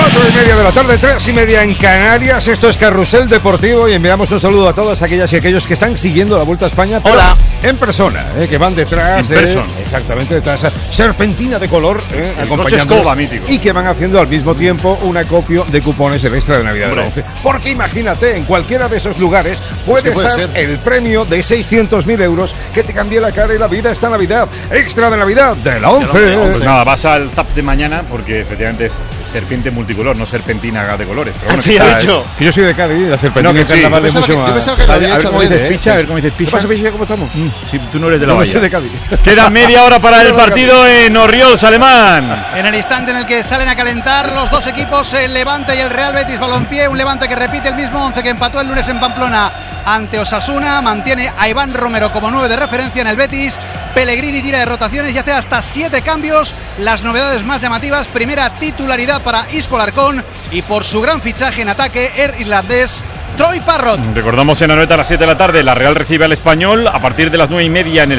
4:30 de la tarde, 3:30 en Canarias. Esto es Carrusel Deportivo y enviamos un saludo a todas aquellas y aquellos que están siguiendo la Vuelta a España, pero hola, en persona, que van detrás exactamente detrás de esa serpentina de color, acompañándonos, y que van haciendo al mismo tiempo un acopio de cupones del extra de Navidad del 11. Porque imagínate, en cualquiera de esos lugares puede estar el premio de 600.000 euros que te cambie la cara y la vida esta Navidad. Extra de Navidad del 11. Pues nada, vas al Zap de mañana porque efectivamente es serpiente multicolor, no serpentina de colores. Pero bueno, así ha dicho. Que yo soy de Cádiz, la serpentina no, que sí. vale mucho más. A ver cómo dices picha, a ver cómo dices picha. ¿Qué pasa, picha? ¿Cómo estamos? Si tú no eres de la Bahía. Soy de Cádiz. Queda media hora para el partido en Orriols, Alemán. En el instante en el que salen a calentar los dos equipos, el Levante y el Real Betis Balompié, un Levante que repite el mismo 11 que empató el lunes en Pamplona ante Osasuna, mantiene a Iván Romero como 9 de referencia en el Betis. Pellegrini tira de rotaciones y hace hasta 7 cambios. Las novedades más llamativas: primera titularidad para Isco Alarcón y por su gran fichaje en ataque, el irlandés Troy Parrott. Recordamos en Anoeta a las 7 de la tarde, la Real recibe al Español a partir de las 9:30 en el